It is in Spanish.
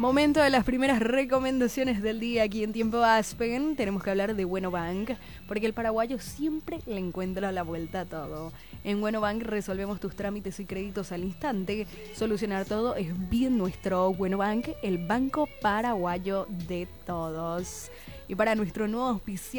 Momento de las primeras recomendaciones del día aquí en Tiempo Aspen. Tenemos que hablar de Bueno Bank, porque el paraguayo siempre le encuentra la vuelta a todo. En Bueno Bank resolvemos tus trámites y créditos al instante. Solucionar todo es bien nuestro. Bueno Bank, el banco paraguayo de todos. Y para nuestro nuevo auspiciador